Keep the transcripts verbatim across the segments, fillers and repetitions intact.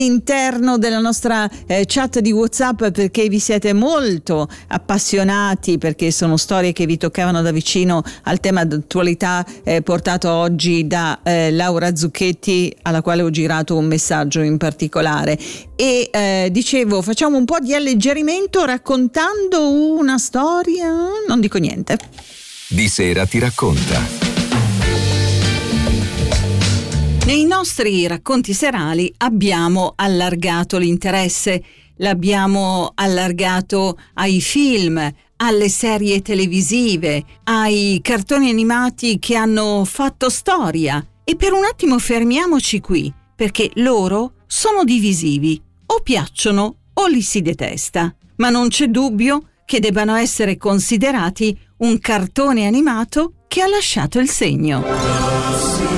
All'interno della nostra eh, chat di WhatsApp, perché vi siete molto appassionati, perché sono storie che vi toccavano da vicino al tema d'attualità eh, portato oggi da eh, Laura Zucchetti, alla quale ho girato un messaggio in particolare. E eh, dicevo, facciamo un po' di alleggerimento raccontando una storia, non dico niente. Di Sera Ti Racconta. Nei nostri racconti serali abbiamo allargato l'interesse, l'abbiamo allargato ai film, alle serie televisive, ai cartoni animati che hanno fatto storia. E per un attimo fermiamoci qui, perché loro sono divisivi, o piacciono o li si detesta, ma non c'è dubbio che debbano essere considerati un cartone animato che ha lasciato il segno.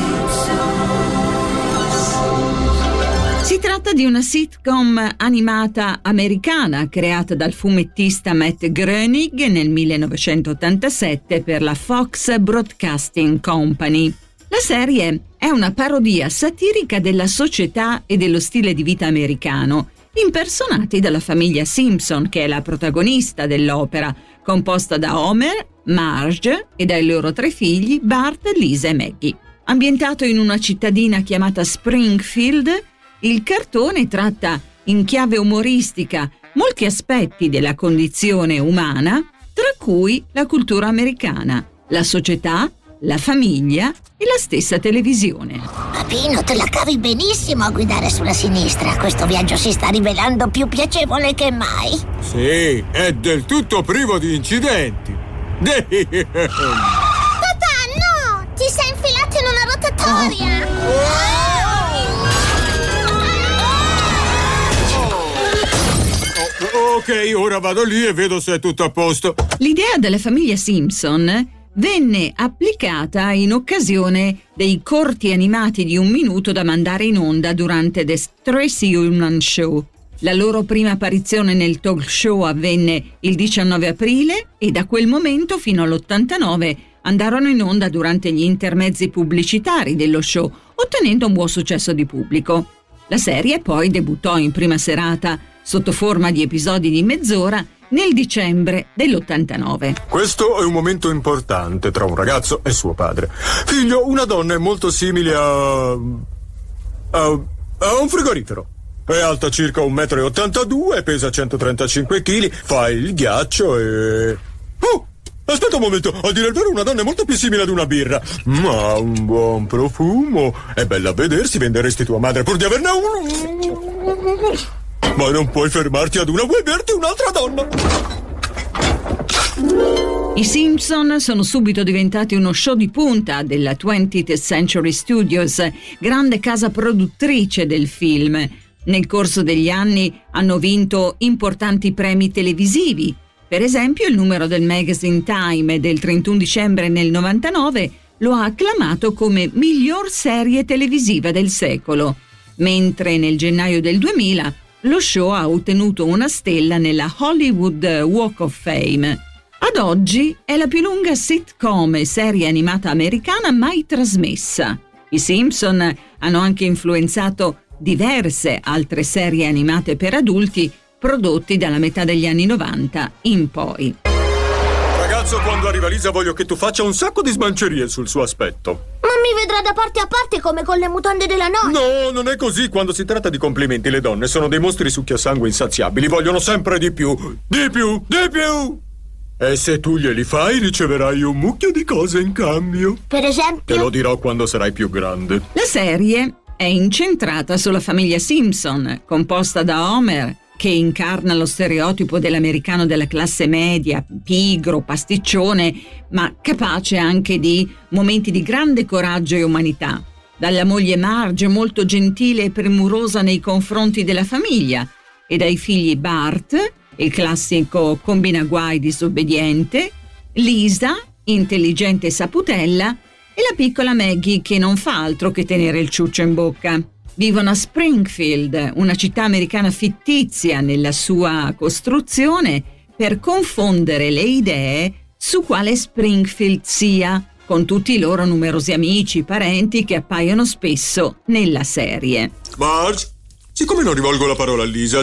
Si tratta di una sitcom animata americana creata dal fumettista Matt Groening nel millenovecentottantasette per la Fox Broadcasting Company. La serie è una parodia satirica della società e dello stile di vita americano, impersonati dalla famiglia Simpson, che è la protagonista dell'opera, composta da Homer, Marge e dai loro tre figli Bart, Lisa e Maggie. Ambientato in una cittadina chiamata Springfield, il cartone tratta in chiave umoristica molti aspetti della condizione umana, tra cui la cultura americana, la società, la famiglia e la stessa televisione. Papino, te la cavi benissimo a guidare sulla sinistra. Questo viaggio si sta rivelando più piacevole che mai. Sì, è del tutto privo di incidenti. Papà, no! Ti sei infilato in una rotatoria! Oh. Ok, ora vado lì e vedo se è tutto a posto. L'idea della famiglia Simpson venne applicata in occasione dei corti animati di un minuto da mandare in onda durante The Tracy Ullman Show. La loro prima apparizione nel talk show avvenne il diciannove aprile e da quel momento fino all'ottantanove andarono in onda durante gli intermezzi pubblicitari dello show, ottenendo un buon successo di pubblico. La serie poi debuttò in prima serata sotto forma di episodi di mezz'ora nel dicembre dell'ottantanove. Questo è un momento importante tra un ragazzo e suo padre. Figlio, una donna è molto simile a... a, a un frigorifero. È alta circa un metro e ottantadue, pesa centotrentacinque chili, fa il ghiaccio e... Oh! Aspetta un momento, a dire il vero una donna è molto più simile ad una birra, ma ha un buon profumo. È bella a vedersi, venderesti tua madre pur di averne uno. Ma non puoi fermarti ad una, vuoi berti un'altra donna? I Simpson sono subito diventati uno show di punta della twentieth Century Studios, grande casa produttrice del film. Nel corso degli anni hanno vinto importanti premi televisivi. Per esempio, il numero del magazine Time del trentuno dicembre nel novantanove lo ha acclamato come miglior serie televisiva del secolo, mentre nel gennaio del duemila lo show ha ottenuto una stella nella Hollywood Walk of Fame. Ad oggi è la più lunga sitcom e serie animata americana mai trasmessa. I Simpson hanno anche influenzato diverse altre serie animate per adulti prodotti dalla metà degli anni novanta in poi. Ragazzo, quando arriva Lisa voglio che tu faccia un sacco di smancerie sul suo aspetto. Ma mi vedrà da parte a parte come con le mutande della nonna. No, non è così. Quando si tratta di complimenti, le donne sono dei mostri succhiasangue insaziabili. Vogliono sempre di più. Di più, di più. E se tu glieli fai, riceverai un mucchio di cose in cambio. Per esempio? Te lo dirò quando sarai più grande. La serie è incentrata sulla famiglia Simpson, composta da Homer, che incarna lo stereotipo dell'americano della classe media, pigro, pasticcione, ma capace anche di momenti di grande coraggio e umanità. Dalla moglie Marge, molto gentile e premurosa nei confronti della famiglia, e dai figli Bart, il classico combinaguai disobbediente, Lisa, intelligente e saputella, e la piccola Maggie, che non fa altro che tenere il ciuccio in bocca. Vivono a Springfield, una città americana fittizia nella sua costruzione, per confondere le idee su quale Springfield sia, con tutti i loro numerosi amici, parenti che appaiono spesso nella serie. Marge, Siccome non rivolgo la parola a Lisa,